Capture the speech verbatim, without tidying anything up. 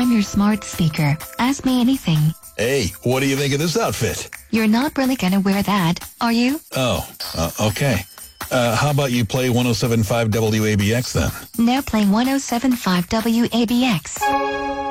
I'm your smart speaker. Ask me anything. Hey, what do you think of this outfit? You're not really gonna wear that, are you? Oh, uh, okay. Uh, how about you play one oh seven point five W A B X then? Now play one oh seven point five W A B X.